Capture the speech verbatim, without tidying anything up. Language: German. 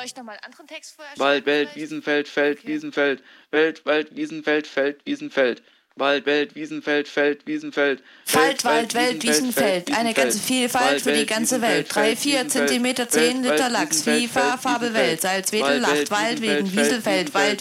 ich nochmal einen anderen Text vorher Wald, Welt, vielleicht? Wiesenfeld, Feld, Okay. Wiesenfeld, Welt, Wald, Wiesenfeld, Feld, Wiesenfeld. Wald, Welt, Wiesenfeld, Feld, Wiesenfeld. Falt, Wald, Welt, Wiesenfeld. Eine ganze Vielfalt für die ganze Welt. Drei, vier Zentimeter, zehn Liter Lachs. FIFA, Fabel, Welt. Salzwedel, Lacht, Wald, wegen Wieselfeld, Wald.